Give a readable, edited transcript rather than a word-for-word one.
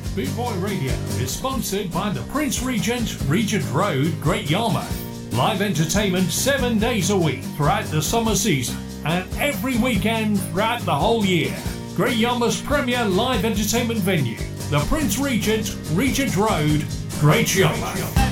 Boot Boy Radio is sponsored by the Prince Regent, Regent Road, Great Yarmouth. Live entertainment 7 days a week throughout the summer season and every weekend throughout the whole year. Great Yarmouth's premier live entertainment venue, the Prince Regent, Regent Road, Great Yarmouth.